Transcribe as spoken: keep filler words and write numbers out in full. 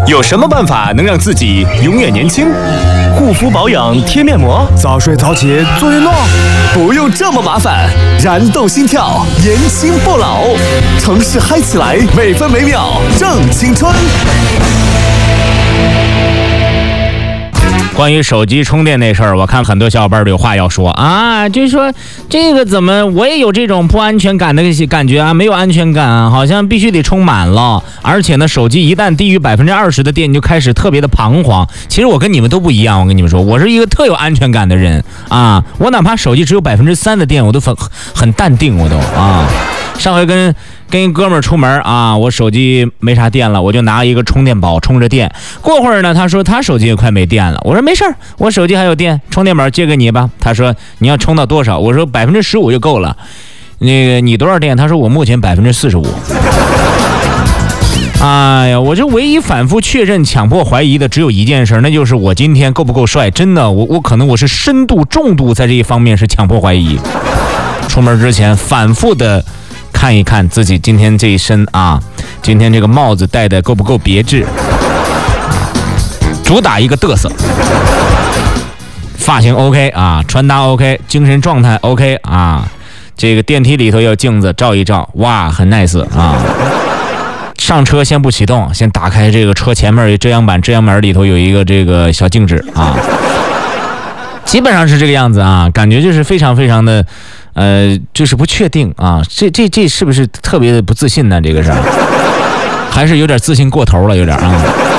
有什么办法能让自己永远年轻？ 护肤保养贴面膜， 早睡早起做运动， 不用这么麻烦，燃动心跳，年轻不老，城市嗨起来，每分每秒正青春。 关于手机充电那事儿，我看很多小伙伴都有话要说啊，就是说这个怎么我也有这种不安全感的感觉啊，没有安全感啊，好像必须得充满了，而且呢，手机一旦低于百分之二十的电，你就开始特别的彷徨。其实我跟你们都不一样，我跟你们说，我是一个特有安全感的人啊，我哪怕手机只有百分之三的电，我都很很淡定，我都啊。上回跟跟一哥们儿出门啊，我手机没啥电了，我就拿一个充电宝充着电。过会儿呢，他说他手机也快没电了，我说没事儿，我手机还有电，充电宝借给你吧。他说你要充到多少？我说百分之十五就够了。那个你多少电？他说我目前百分之四十五。哎呀，我这唯一反复确认、强迫怀疑的只有一件事，那就是我今天够不够帅？真的，我我可能我是深度、重度在这一方面是强迫怀疑。出门之前反复的看一看自己今天这一身啊，今天这个帽子戴的够不够别致，主打一个嘚瑟，发型 OK 啊，穿搭 OK， 精神状态 OK 啊，这个电梯里头有镜子照一照，哇，很 nice 啊。上车先不启动，先打开这个车前面有遮阳板，遮阳板里头有一个这个小镜子啊，基本上是这个样子啊，感觉就是非常非常的呃，就是不确定啊，这这这是不是特别的不自信呢？这个事儿，还是有点自信过头了，有点啊。